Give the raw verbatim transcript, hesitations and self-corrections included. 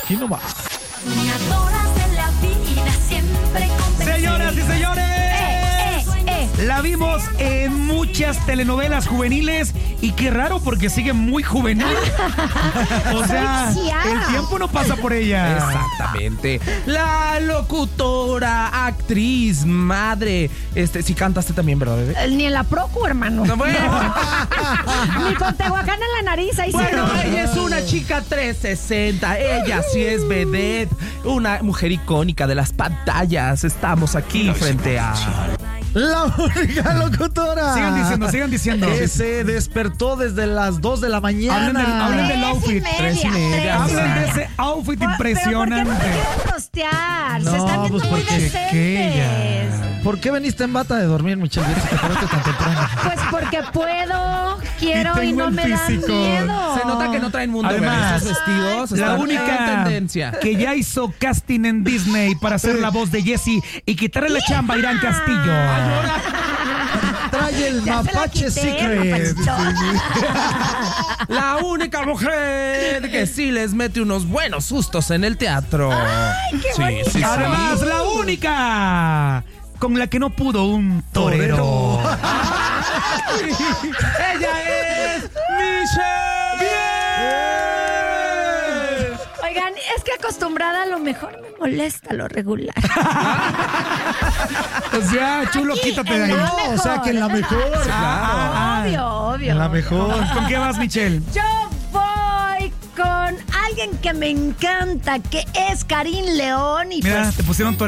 Aquí no va. Soñadoras de la vida, siempre con Señoras y señores, Eh, eh, eh. la vimos en muchas telenovelas juveniles y qué raro porque sigue muy juvenil. O sea, Soy el tiempo no pasa por ella. Exactamente. La locutora, actriz, madre. Este, si cantaste también, ¿verdad, bebé? Eh, Ni en la Procu, hermano. No, bueno. Ni con Tehuacán en la nariz, ahí sí. Bueno, no. ella es una chica trescientos sesenta. Ella sí es vedette. Una mujer icónica de las pantallas. Estamos aquí frente a... La única locutora. Sigan diciendo, sigan diciendo. Que se despertó desde las dos de la mañana. Hablen del, hablen del Tres y outfit. media, Tres y media. tres. Hablen de ese outfit Por- impresionante. ¿Pero por qué no te quieren postear? No, Se están viendo pues muy porque decentes. aquella. ¿Por qué veniste en bata de dormir, Michelle? Vienes que te paraste tan temprano. Pues porque puedo, quiero y, tengo no el me dan físico. miedo. Se nota que no traen mundo, bebé. Además, Esos vestidos La están en única tendencia. que ya hizo casting en Disney para hacer la voz de Jessie y quitarle la chamba a Irán Castillo. Trae el Ya se la Mapache quité, Secret. papachito. La única mujer que sí les mete unos buenos sustos en el teatro. Ay, qué sí, bonito. sí, sí. Además, la única con la que no pudo un torero. Ella es Michelle. ¡Bien! Oigan, es que acostumbrada a lo mejor me molesta lo regular. O sea, chulo, Aquí, quítate en de ahí. la No, o sea que en la mejor. Ah, Obvio, obvio. En la mejor. ¿Con qué vas, Michelle? Yo voy con alguien que me encanta, que es Karim León. Y Mira, pues te pusieron torero.